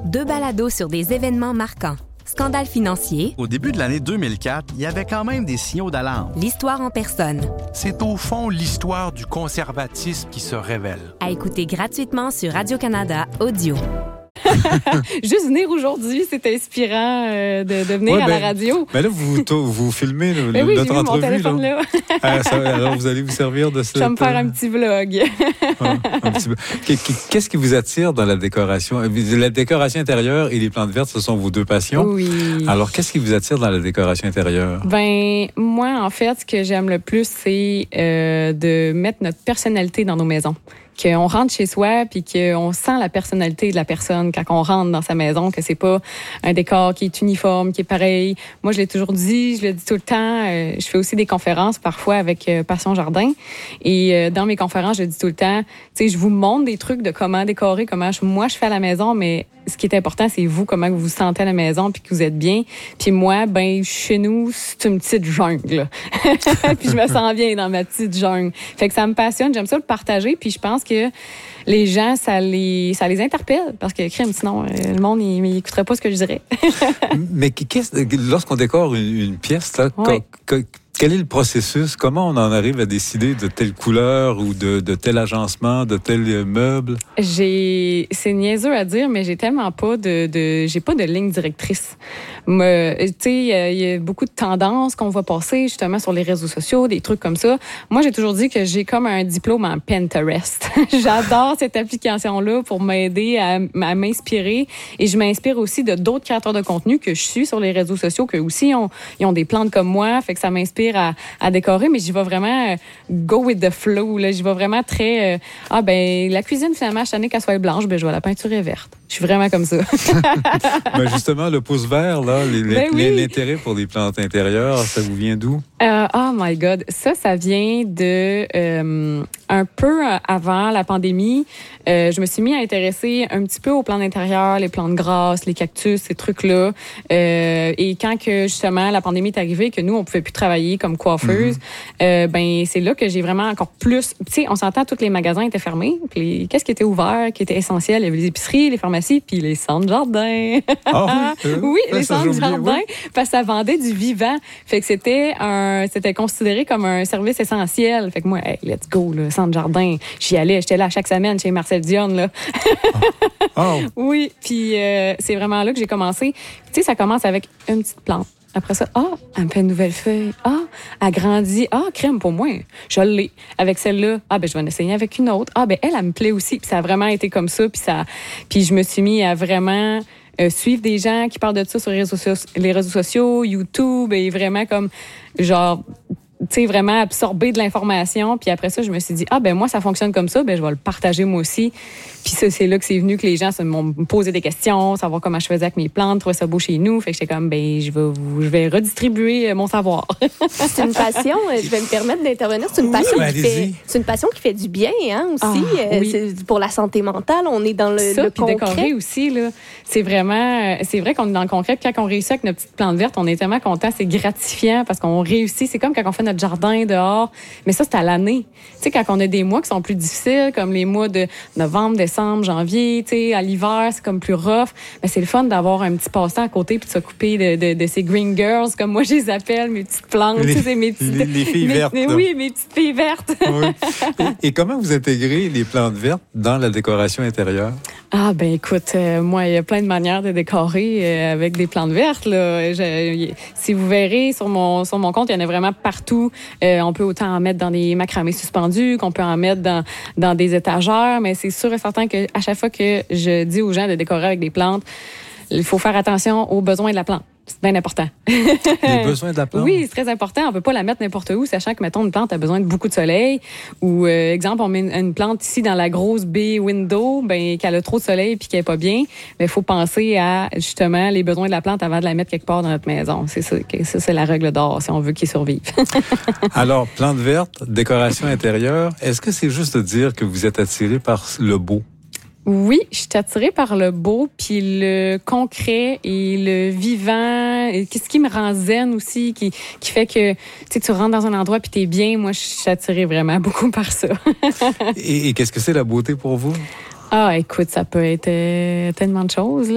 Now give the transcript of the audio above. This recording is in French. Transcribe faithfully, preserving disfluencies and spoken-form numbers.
Deux balados sur des événements marquants. Scandale financier. Au début de l'année deux mille quatre, il y avait quand même des signaux d'alarme. L'histoire en personne. C'est au fond l'histoire du conservatisme qui se révèle. À écouter gratuitement sur Radio-Canada Audio. Juste venir aujourd'hui, c'est inspirant euh, de, de venir ouais, à ben, la radio. Ben là, vous, vous filmez le, ben oui, notre j'ai vu entrevue. Mon téléphone, là. là. Ah, ça, alors, vous allez vous servir de cette... Je vais me faire un petit vlog. Ah, un petit... Qu'est-ce qui vous attire dans la décoration? La décoration intérieure et les plantes vertes, ce sont vos deux passions. Oui. Alors, qu'est-ce qui vous attire dans la décoration intérieure? Ben, moi, en fait, ce que j'aime le plus, c'est euh, de mettre notre personnalité dans nos maisons. Qu'on rentre chez soi puis qu'on sent la personnalité de la personne quand on rentre dans sa maison, que c'est pas un décor qui est uniforme, qui est pareil. Moi, je l'ai toujours dit, je le dis tout le temps. Euh, je fais aussi des conférences parfois avec euh, Passion Jardin. Et euh, dans mes conférences, je le dis tout le temps, tu sais, je vous montre des trucs de comment décorer, comment je, moi je fais à la maison, mais ce qui est important, c'est vous, comment vous vous sentez à la maison puis que vous êtes bien. Puis moi, ben chez nous, c'est une petite jungle. Puis je me sens bien dans ma petite jungle. Fait que ça me passionne, j'aime ça le partager. Puis je pense que les gens, ça les, ça les interpelle. Parce que, crème, sinon, euh, le monde, il n'écouterait pas ce que je dirais. Mais lorsqu'on décore une, une pièce, là, oui. que, que, quel est le processus? Comment on en arrive à décider de telle couleur ou de, de tel agencement, de tel meuble? J'ai, c'est niaiseux à dire, mais j'ai tellement pas de, de j'ai pas de ligne directrice. Me, tu sais, il y a beaucoup de tendances qu'on voit passer justement sur les réseaux sociaux, des trucs comme ça. Moi, j'ai toujours dit que j'ai comme un diplôme en Pinterest. J'adore cette application-là pour m'aider à, à m'inspirer, et je m'inspire aussi de d'autres créateurs de contenu que je suis sur les réseaux sociaux, que aussi ont, ils ont des plantes comme moi, fait que ça m'inspire À, à décorer, mais j'y vais vraiment euh, go with the flow. Là. J'y vais vraiment très... Euh, ah ben, la cuisine, finalement, chaque année qu'elle soit blanche, ben je vais la peinturer verte. Je suis vraiment comme ça. Ben justement, le pouce vert, là, les, ben les, oui. l'intérêt pour les plantes intérieures, ça vous vient d'où? Euh, oh my God. Ça, ça vient de... Euh, un peu avant la pandémie, euh, je me suis mis à intéresser un petit peu aux plantes intérieures, les plantes grasses, les cactus, ces trucs-là. Euh, et quand que, justement, la pandémie est arrivée, que nous, on pouvait plus travailler comme coiffeuse, mm-hmm. euh, ben c'est là que j'ai vraiment encore plus... Tu sais, on s'entend, tous les magasins étaient fermés. Puis les, qu'est-ce qui était ouvert, qui était essentiel? Il y avait les épiceries, les pharmacies, puis les centres de jardin. Ah oui? Euh, oui, les ça, centres de jardin. Oui. Parce que ça vendait du vivant. Fait que c'était un... C'était considéré comme un service essentiel. Fait que moi, hey, let's go, là, centre de jardin. J'y allais. J'étais là chaque semaine chez Marcel Dionne, là. oh. Oh. Oui, puis euh, c'est vraiment là que j'ai commencé. Tu sais, ça commence avec une petite plante. Après ça, ah, elle me fait une nouvelle feuille. Ah, elle grandit. Ah, crème pour moi. Je l'ai. Avec celle-là, ah, ben je vais en essayer avec une autre. Ah, ben elle, elle me plaît aussi. Puis ça a vraiment été comme ça. Puis ça, puis je me suis mis à vraiment euh, suivre des gens qui parlent de ça sur les réseaux, so- les réseaux sociaux, YouTube, et vraiment comme, genre... tu sais, vraiment absorber de l'information. Puis après ça, je me suis dit, ah, ben moi, ça fonctionne comme ça, ben je vais le partager moi aussi. Puis ça, c'est là que c'est venu que les gens se m'ont posé des questions, savoir comment je faisais avec mes plantes, trouver ça beau chez nous. Fait que j'étais comme, ben je vais, vous, je vais redistribuer mon savoir. C'est une passion, je vais me permettre d'intervenir, c'est une passion, oui, qui, fait, c'est une passion qui fait du bien, hein, aussi. Ah, oui. C'est pour la santé mentale, on est dans le, ça, le puis concret. décorer aussi, là. C'est vraiment, c'est vrai qu'on est dans le concret. Puis quand on réussit avec nos petites plantes vertes, on est tellement content, c'est gratifiant parce qu'on réussit. C'est comme quand on fait notre jardin dehors. Mais ça, c'est à l'année. Tu sais, quand on a des mois qui sont plus difficiles, comme les mois de novembre, décembre, janvier, tu sais, à l'hiver, c'est comme plus rough. Mais c'est le fun d'avoir un petit passe-temps à côté puis de s'occuper de, de, de ces green girls, comme moi, je les appelle, mes petites plantes. Les, tu sais, mes petites, les, les filles mes, vertes. Mais, oui, mes petites filles vertes. Oui. Et, et comment vous intégrez les plantes vertes dans la décoration intérieure? Ah, ben écoute, euh, moi, il y a plein de manières de décorer euh, avec des plantes vertes, là. Je, si vous verrez sur mon, sur mon compte, il y en a vraiment partout. Euh, on peut autant en mettre dans des macramés suspendus qu'on peut en mettre dans, dans des étagères, mais c'est sûr et certain qu'à chaque fois que je dis aux gens de décorer avec des plantes, il faut faire attention aux besoins de la plante. C'est bien important. Les besoins de la plante? Oui, c'est très important. On peut pas la mettre n'importe où, sachant que, mettons, une plante a besoin de beaucoup de soleil. Ou, euh, exemple, on met une, une plante ici dans la grosse baie window, ben, qu'elle a trop de soleil puis qu'elle est pas bien. Mais il faut penser à, justement, les besoins de la plante avant de la mettre quelque part dans notre maison. C'est ça, ça c'est la règle d'or, si on veut qu'il survive. Alors, plante verte, décoration intérieure, est-ce que c'est juste de dire que vous êtes attiré par le beau? Oui, je suis attirée par le beau, puis le concret et le vivant. Et qu'est-ce qui me rend zen aussi, qui, qui fait que tu tu rentres dans un endroit puis t'es bien. Moi, je suis attirée vraiment beaucoup par ça. et, et qu'est-ce que c'est la beauté pour vous? Ah, écoute, ça peut être euh, tellement de choses, là.